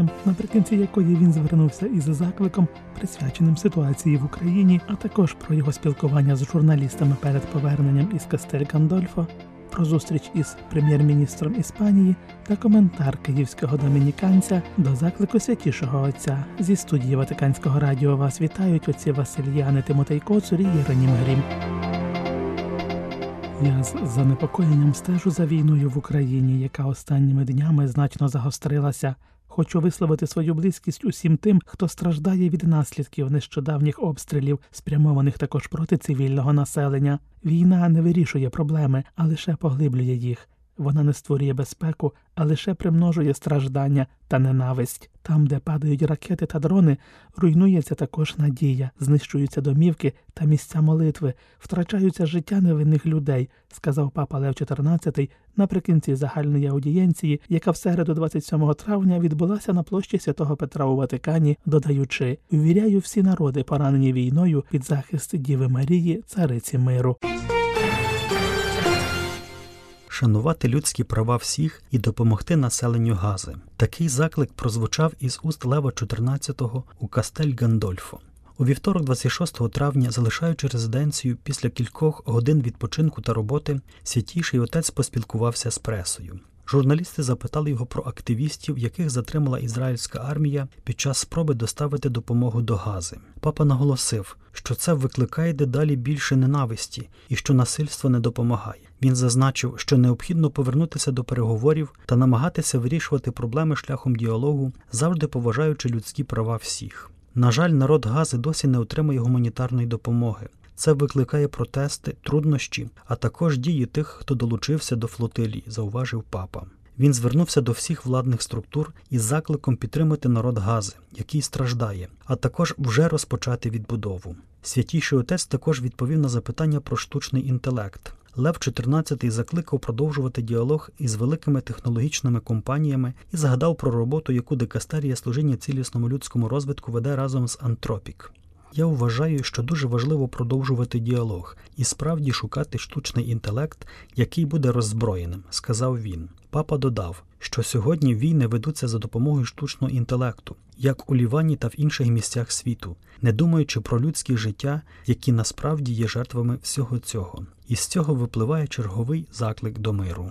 зверненням, наприкінці якої він звернувся із закликом, присвяченим ситуації в Україні, а також про його спілкування з журналістами перед поверненням із Кастель Гандольфо, про зустріч із прем'єр-міністром Іспанії та коментар київського домініканця до заклику Святішого Отця. Зі студії Ватиканського радіо вас вітають отці Васильяни Тимотей Коцур і Єронім Грім. Я з занепокоєнням стежу за війною в Україні, яка останніми днями значно загострилася. Хочу висловити свою близькість усім тим, хто страждає від наслідків нещодавніх обстрілів, спрямованих також проти цивільного населення. Війна не вирішує проблеми, а лише поглиблює їх. Вона не створює безпеку, а лише примножує страждання та ненависть. Там, де падають ракети та дрони, руйнується також надія, знищуються домівки та місця молитви, втрачаються життя невинних людей, сказав папа Лев XIV наприкінці загальної аудієнції, яка в середу 27 травня відбулася на площі Святого Петра у Ватикані, додаючи: «Увіряю всі народи, поранені війною, під захист Діви Марії, цариці миру». Шанувати людські права всіх і допомогти населенню Гази. Такий заклик прозвучав із уст Лева XIV у Кастель Гандольфо. У вівторок, 26 травня, залишаючи резиденцію після кількох годин відпочинку та роботи, Святіший Отець поспілкувався з пресою. Журналісти запитали його про активістів, яких затримала ізраїльська армія під час спроби доставити допомогу до Гази. Папа наголосив, що це викликає дедалі більше ненависті і що насильство не допомагає. Він зазначив, що необхідно повернутися до переговорів та намагатися вирішувати проблеми шляхом діалогу, завжди поважаючи людські права всіх. На жаль, народ Гази досі не отримує гуманітарної допомоги. Це викликає протести, труднощі, а також дії тих, хто долучився до флотилії, зауважив папа. Він звернувся до всіх владних структур із закликом підтримати народ Гази, який страждає, а також вже розпочати відбудову. Святіший Отець також відповів на запитання про штучний інтелект. Лев XIV закликав продовжувати діалог із великими технологічними компаніями і згадав про роботу, яку дикастерія служіння цілісному людському розвитку веде разом з Антропік. Я вважаю, що дуже важливо продовжувати діалог і справді шукати штучний інтелект, який буде роззброєним, сказав він. Папа додав, що сьогодні війни ведуться за допомогою штучного інтелекту, як у Лівані та в інших місцях світу, не думаючи про людські життя, які насправді є жертвами всього цього. І з цього випливає черговий заклик до миру.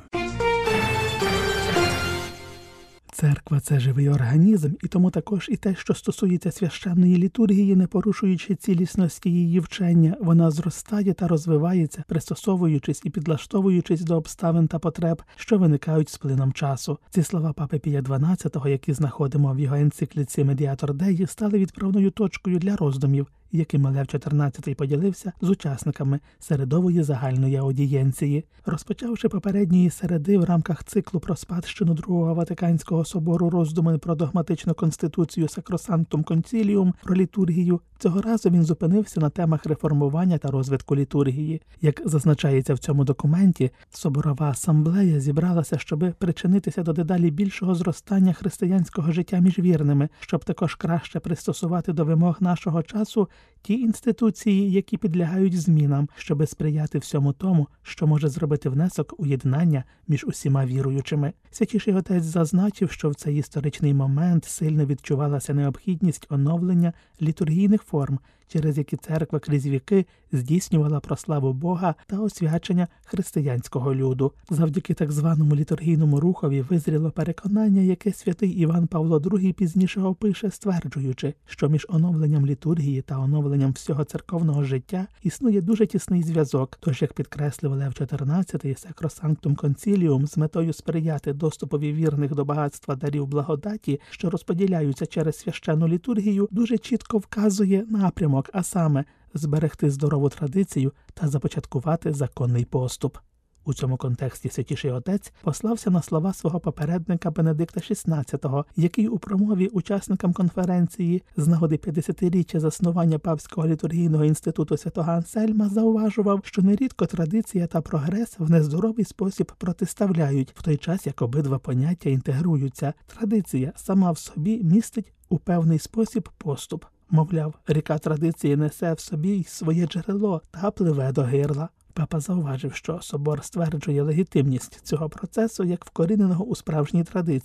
Церква – це живий організм, і тому також і те, що стосується священної літургії, не порушуючи цілісності її вчення, вона зростає та розвивається, пристосовуючись і підлаштовуючись до обставин та потреб, що виникають з плином часу. Ці слова Папи Пія XII, які знаходимо в його енцикліці «Медіатор Деї», стали відправною точкою для роздумів, якими Лев XIV поділився з учасниками середової загальної аудієнції. Розпочавши попередньої середи в рамках циклу про спадщину Другого Ватиканського собору роздуми про догматичну конституцію Sacrosanctum Concilium, про літургію, цього разу він зупинився на темах реформування та розвитку літургії. Як зазначається в цьому документі, Соборова асамблея зібралася, щоб причинитися до дедалі більшого зростання християнського життя між вірними, щоб також краще пристосувати до вимог нашого часу ті інституції, які підлягають змінам, щоби сприяти всьому тому, що може зробити внесок у єднання між усіма віруючими. Святіший Отець зазначив, що в цей історичний момент сильно відчувалася необхідність оновлення літургійних форм, через які церква крізь віки здійснювала прославу Бога та освячення християнського люду. Завдяки так званому літургійному рухові визріло переконання, яке святий Іван Павло II пізніше опише, стверджуючи, що між оновленням літургії та оновленням всього церковного життя існує дуже тісний зв'язок. Тож, як підкреслив Лев XIV, Sacrosanctum Concilium з метою сприяти доступові вірних до багатства дарів благодаті, що розподіляються через священну літургію, дуже чітко вказує напрямок, а саме зберегти здорову традицію та започаткувати законний поступ. У цьому контексті Святіший Отець послався на слова свого попередника Бенедикта XVI, який у промові учасникам конференції з нагоди 50-річчя заснування Папського літургійного інституту святого Ансельма зауважував, що нерідко традиція та прогрес в нездоровий спосіб протиставляють, в той час як обидва поняття інтегруються. Традиція сама в собі містить у певний спосіб поступ. Мовляв, ріка традиції несе в собі й своє джерело та пливе до гирла. Папа зауважив, що собор стверджує легітимність цього процесу як вкоріненого у справжній традиції,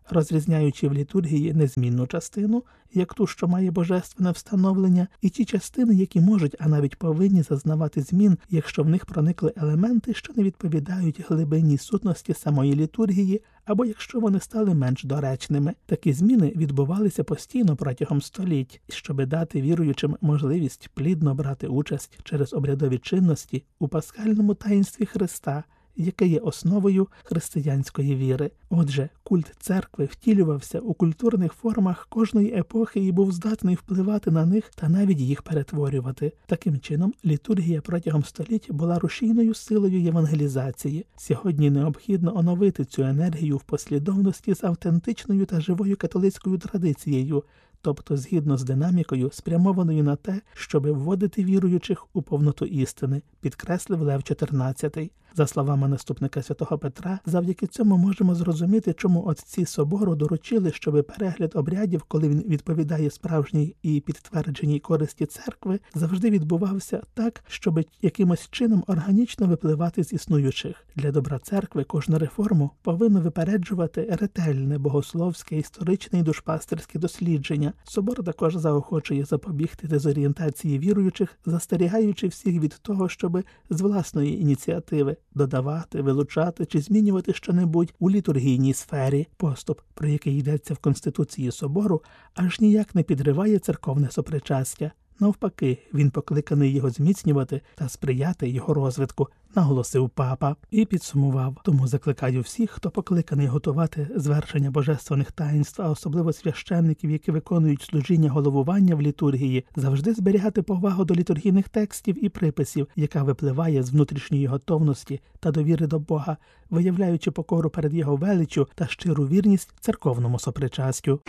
розрізняючи в літургії незмінну частину, як ту, що має божественне встановлення, і ті частини, які можуть, а навіть повинні зазнавати змін, якщо в них проникли елементи, що не відповідають глибинній сутності самої літургії, або якщо вони стали менш доречними. Такі зміни відбувалися постійно протягом століть, щоби дати віруючим можливість плідно брати участь через обрядові чинності у пасхальному таїнстві Христа, яке є основою християнської віри. Отже, культ церкви втілювався у культурних формах кожної епохи і був здатний впливати на них та навіть їх перетворювати. Таким чином, літургія протягом століть була рушійною силою євангелізації. Сьогодні необхідно оновити цю енергію в послідовності з автентичною та живою католицькою традицією, тобто згідно з динамікою, спрямованою на те, щоб вводити віруючих у повноту істини, підкреслив Лев XIV. За словами наступника святого Петра, завдяки цьому можемо зрозуміти, чому отці собору доручили, щоб перегляд обрядів, коли він відповідає справжній і підтвердженій користі церкви, завжди відбувався так, щоб якимось чином органічно випливати з існуючих. Для добра церкви кожну реформу повинно випереджувати ретельне богословське, історичне і душпастерське дослідження. Собор також заохочує запобігти дезорієнтації віруючих, застерігаючи всіх від того, щоб з власної ініціативи додавати, вилучати чи змінювати щонебудь у літургійній сфері. Поступ, про який йдеться в Конституції Собору, аж ніяк не підриває церковне сопричастя. Навпаки, він покликаний його зміцнювати та сприяти його розвитку, наголосив папа. І підсумував: тому закликаю всіх, хто покликаний готувати звершення божественних таїнств, а особливо священників, які виконують служіння головування в літургії, завжди зберігати повагу до літургійних текстів і приписів, яка випливає з внутрішньої готовності та довіри до Бога, виявляючи покору перед його величчю та щиру вірність церковному сопричастю.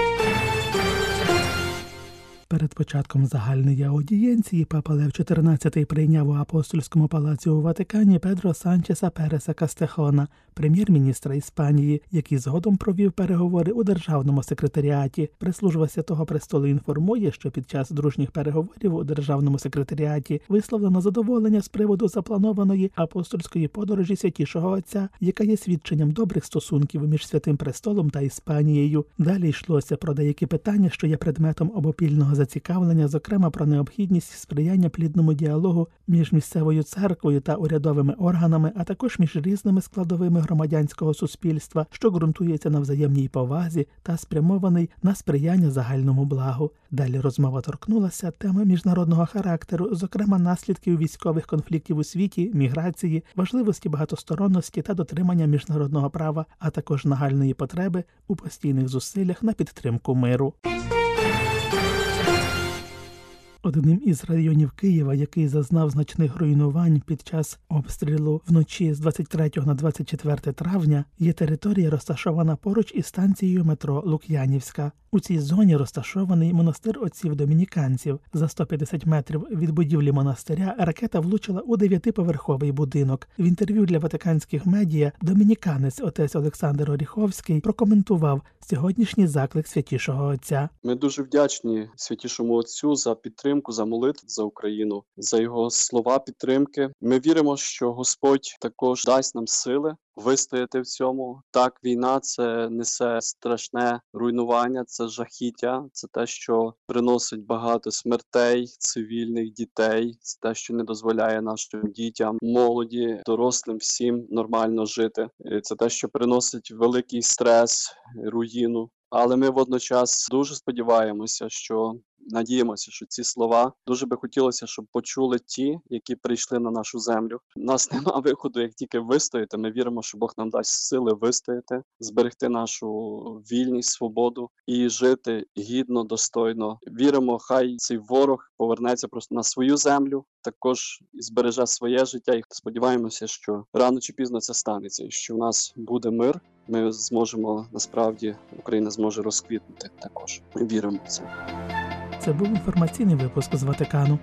Перед початком загальної аудієнції папа Лев XIV прийняв у апостольському палаці у Ватикані Педро Санчеса Переса Кастехона, прем'єр-міністра Іспанії, який згодом провів переговори у Державному секретаріаті. Прес-служба Святого Престолу інформує, що під час дружніх переговорів у Державному секретаріаті висловлено задоволення з приводу запланованої апостольської подорожі Святішого Отця, яка є свідченням добрих стосунків між Святим Престолом та Іспанією. Далі йшлося про деякі питання, що є предметом обопільного зацікавлення, зокрема про необхідність сприяння плідному діалогу між місцевою церквою та урядовими органами, а також між різними складовими громадянського суспільства, що ґрунтується на взаємній повазі та спрямований на сприяння загальному благу. Далі розмова торкнулася теми міжнародного характеру, зокрема наслідків військових конфліктів у світі, міграції, важливості багатосторонності та дотримання міжнародного права, а також нагальної потреби у постійних зусиллях на підтримку миру. Одним із районів Києва, який зазнав значних руйнувань під час обстрілу вночі з 23 на 24 травня, є територія, розташована поруч із станцією метро Лук'янівська. У цій зоні розташований монастир отців-домініканців. За 150 метрів від будівлі монастиря ракета влучила у 9-поверховий будинок. В інтерв'ю для ватиканських медіа домініканець отець Олександр Оріховський прокоментував сьогоднішній заклик Святішого Отця. Ми дуже вдячні Святішому Отцю за підтримку, за молитву за Україну, за його слова підтримки. Ми віримо, що Господь також дасть нам сили вистояти в цьому. Так, війна – це несе страшне руйнування, це жахіття, це те, що приносить багато смертей, цивільних дітей, це те, що не дозволяє нашим дітям, молоді, дорослим всім нормально жити. Це те, що приносить великий стрес, руїну. Але ми водночас дуже сподіваємося, надіємося, що ці слова дуже би хотілося, щоб почули ті, які прийшли на нашу землю. У нас нема виходу, як тільки вистояти. Ми віримо, що Бог нам дасть сили вистояти, зберегти нашу вільність, свободу і жити гідно, достойно. Віримо, хай цей ворог повернеться просто на свою землю, також збереже своє життя. І сподіваємося, що рано чи пізно це станеться, і що в нас буде мир. Ми зможемо, насправді, Україна зможе розквітнути також. Ми віримо в це. Це був інформаційний випуск з Ватикану.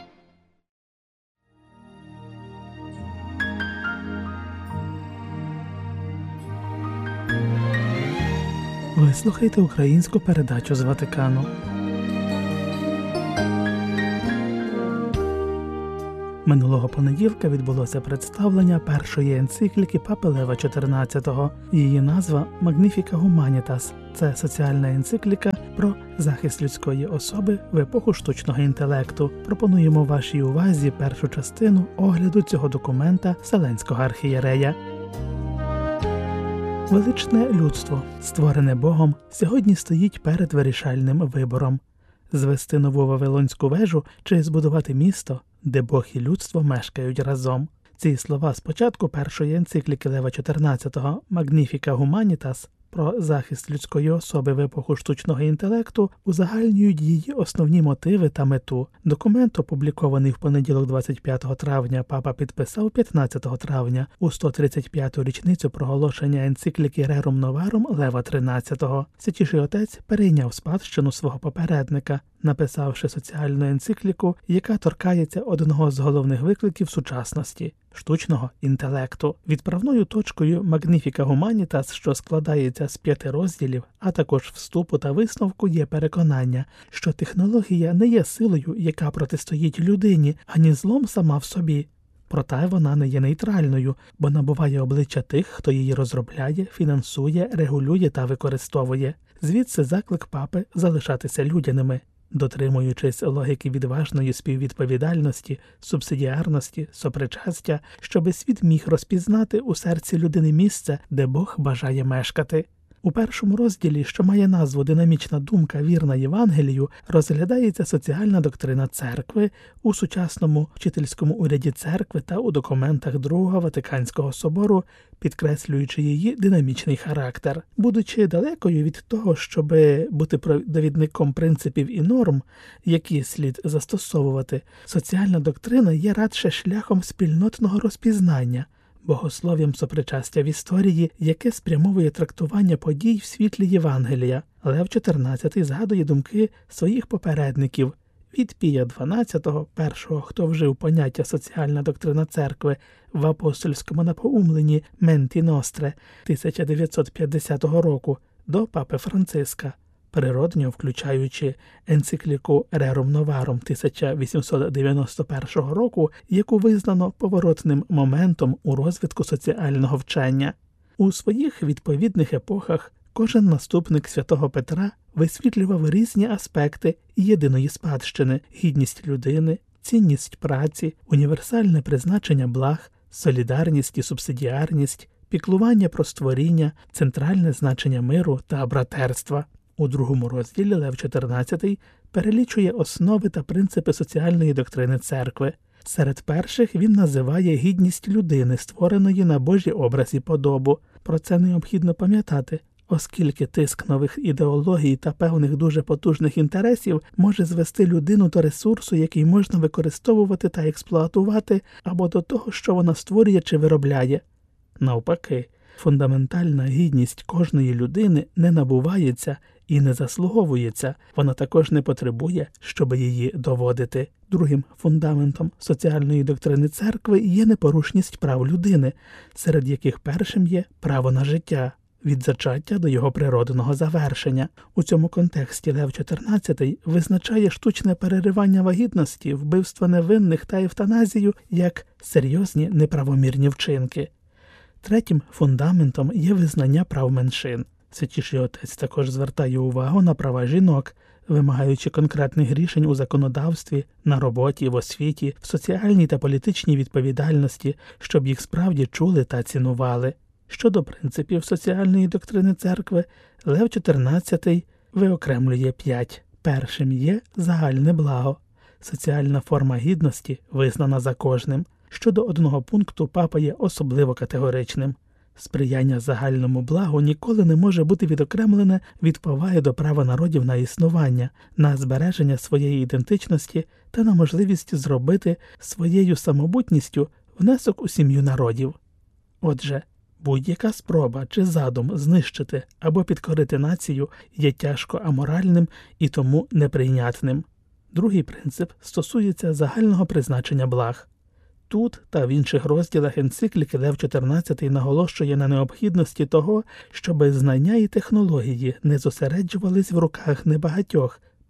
Ви слухаєте українську передачу з Ватикану. Минулого понеділка відбулося представлення першої енцикліки Папи Лева XIV. Її назва «Magnificat Humanitas» – це соціальна енцикліка про захист людської особи в епоху штучного інтелекту. Пропонуємо вашій увазі першу частину огляду цього документа Вселенського архієрея. Величне людство, створене Богом, сьогодні стоїть перед вирішальним вибором – звести нову Вавилонську вежу чи збудувати місто, де Бог і людство мешкають разом. Ці слова з початку першої енцикліки Лева XIV «Magnificat Humanitas» про захист людської особи в епоху штучного інтелекту узагальнюють її основні мотиви та мету. Документ, опублікований в понеділок 25 травня, папа підписав 15 травня у 135-ту річницю проголошення енцикліки Rerum Novarum Лева XIII. Святіший отець перейняв спадщину свого попередника, написавши соціальну енцикліку, яка торкається одного з головних викликів сучасності – штучного інтелекту. Відправною точкою Magnificat Humanitas, що складається з 5 розділів, а також вступу та висновку, є переконання, що технологія не є силою, яка протистоїть людині, ані злом сама в собі. Проте вона не є нейтральною, бо набуває обличчя тих, хто її розробляє, фінансує, регулює та використовує. Звідси заклик папи залишатися людяними, дотримуючись логіки відважної співвідповідальності, субсидіарності, сопричастя, щоби світ міг розпізнати у серці людини місце, де Бог бажає мешкати. У першому розділі, що має назву «Динамічна думка, вірна Євангелію», розглядається соціальна доктрина церкви у сучасному вчительському уряді церкви та у документах Другого Ватиканського собору, підкреслюючи її динамічний характер. Будучи далекою від того, щоб бути довідником принципів і норм, які слід застосовувати, соціальна доктрина є радше шляхом спільнотного розпізнання, богослов'ям сопричастя в історії, яке спрямовує трактування подій в світлі Євангелія. Лев XIV згадує думки своїх попередників від Пія XII, першого, хто вжив поняття соціальна доктрина церкви в апостольському напоумленні «Менті Ностре» 1950 року, до папи Франциска, природньо включаючи енцикліку Rerum Novarum 1891 року, яку визнано поворотним моментом у розвитку соціального вчення. У своїх відповідних епохах кожен наступник святого Петра висвітлював різні аспекти єдиної спадщини – гідність людини, цінність праці, універсальне призначення благ, солідарність і субсидіарність, піклування про створіння, центральне значення миру та братерства. У другому розділі Лев XIV перелічує основи та принципи соціальної доктрини церкви. Серед перших він називає гідність людини, створеної на Божий образ і подобу. Про це необхідно пам'ятати, оскільки тиск нових ідеологій та певних дуже потужних інтересів може звести людину до ресурсу, який можна використовувати та експлуатувати, або до того, що вона створює чи виробляє. Навпаки, фундаментальна гідність кожної людини не набувається і не заслуговується, вона також не потребує, щоб її доводити. Другим фундаментом соціальної доктрини церкви є непорушність прав людини, серед яких першим є право на життя, від зачаття до його природного завершення. У цьому контексті Лев XIV визначає штучне переривання вагітності, вбивство невинних та евтаназію як серйозні неправомірні вчинки. Третім фундаментом є визнання прав меншин. Святіший отець також звертає увагу на права жінок, вимагаючи конкретних рішень у законодавстві, на роботі, в освіті, в соціальній та політичній відповідальності, щоб їх справді чули та цінували. Щодо принципів соціальної доктрини церкви, Лев XIV виокремлює 5. Першим є загальне благо. Соціальна форма гідності визнана за кожним. Щодо одного пункту папа є особливо категоричним. Сприяння загальному благу ніколи не може бути відокремлене від поваги до права народів на існування, на збереження своєї ідентичності та на можливість зробити своєю самобутністю внесок у сім'ю народів. Отже, будь-яка спроба чи задум знищити або підкорити націю є тяжко аморальним і тому неприйнятним. Другий принцип стосується загального призначення благ. Тут та в інших розділах енцикліки Лев XIV наголошує на необхідності того, щоб знання і технології не зосереджувались в руках небагатьох,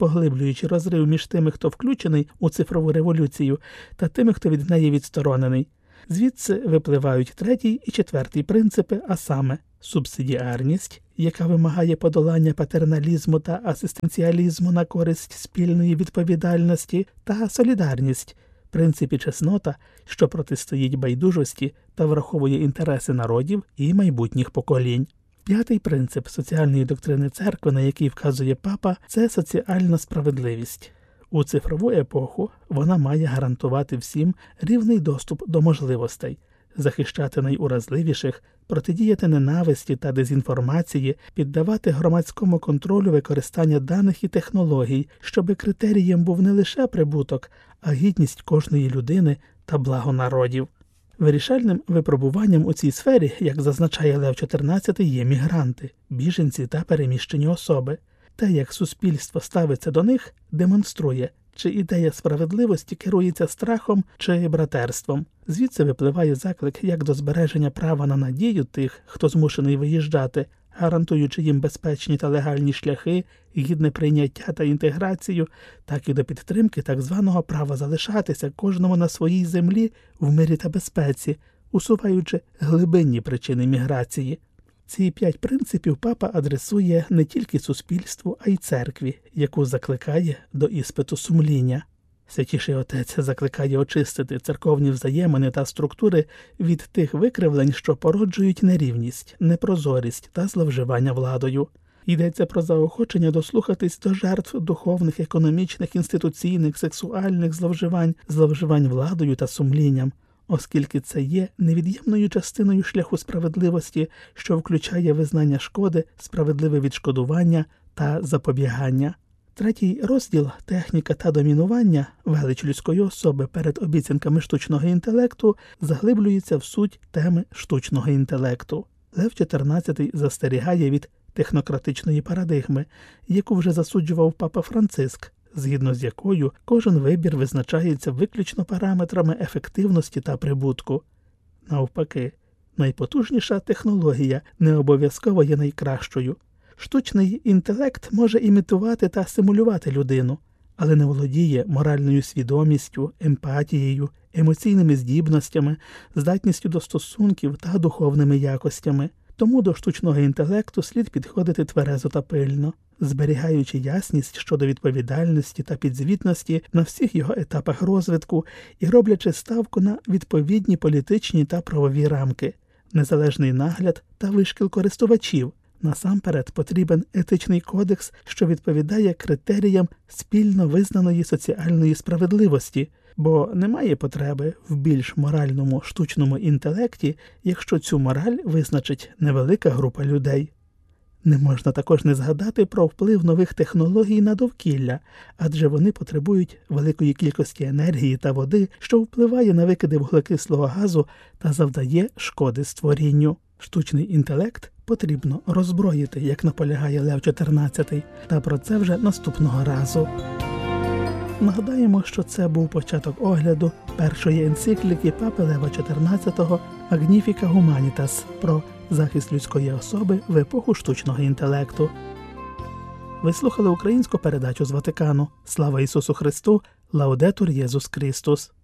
поглиблюючи розрив між тими, хто включений у цифрову революцію, та тими, хто від неї відсторонений. Звідси випливають третій і четвертий принципи, а саме субсидіарність, яка вимагає подолання патерналізму та асистенціалізму на користь спільної відповідальності, та солідарність, принцип і чеснота, що протистоїть байдужості та враховує інтереси народів і майбутніх поколінь. П'ятий принцип соціальної доктрини церкви, на який вказує папа, це соціальна справедливість. У цифрову епоху вона має гарантувати всім рівний доступ до можливостей, захищати найуразливіших, протидіяти ненависті та дезінформації, піддавати громадському контролю використання даних і технологій, щоби критерієм був не лише прибуток, а гідність кожної людини та благо народів. Вирішальним випробуванням у цій сфері, як зазначає Лев XIV, є мігранти, біженці та переміщені особи. Те, як суспільство ставиться до них, демонструє, чи ідея справедливості керується страхом чи братерством. Звідси випливає заклик як до збереження права на надію тих, хто змушений виїжджати, гарантуючи їм безпечні та легальні шляхи, гідне прийняття та інтеграцію, так і до підтримки так званого права залишатися кожному на своїй землі в мирі та безпеці, усуваючи глибинні причини міграції. Ці 5 принципів папа адресує не тільки суспільству, а й церкві, яку закликає до іспиту сумління. Святіший Отець закликає очистити церковні взаємини та структури від тих викривлень, що породжують нерівність, непрозорість та зловживання владою. Йдеться про заохочення дослухатись до жертв духовних, економічних, інституційних, сексуальних зловживань владою та сумлінням, оскільки це є невід'ємною частиною шляху справедливості, що включає визнання шкоди, справедливе відшкодування та запобігання. Третій розділ «Техніка та домінування» велич людської особи перед обіцянками штучного інтелекту заглиблюється в суть теми штучного інтелекту. Лев XIV застерігає від технократичної парадигми, яку вже засуджував папа Франциск, згідно з якою кожен вибір визначається виключно параметрами ефективності та прибутку. Навпаки, найпотужніша технологія не обов'язково є найкращою. Штучний інтелект може імітувати та симулювати людину, але не володіє моральною свідомістю, емпатією, емоційними здібностями, здатністю до стосунків та духовними якостями. Тому до штучного інтелекту слід підходити тверезо та пильно, зберігаючи ясність щодо відповідальності та підзвітності на всіх його етапах розвитку і роблячи ставку на відповідні політичні та правові рамки, незалежний нагляд та вишкіл користувачів. Насамперед потрібен етичний кодекс, що відповідає критеріям спільно визнаної соціальної справедливості, бо немає потреби в більш моральному штучному інтелекті, якщо цю мораль визначить невелика група людей. Не можна також не згадати про вплив нових технологій на довкілля, адже вони потребують великої кількості енергії та води, що впливає на викиди вуглекислого газу та завдає шкоди створінню. Штучний інтелект потрібно роззброїти, як наполягає Лев XIV, та про це вже наступного разу. Нагадаємо, що це був початок огляду першої енцикліки папи Лева XIV «Magnificat Humanitas» про захист людської особи в епоху штучного інтелекту. Ви слухали українську передачу з Ватикану. Слава Ісусу Христу! Лаудетур Єсус Христос!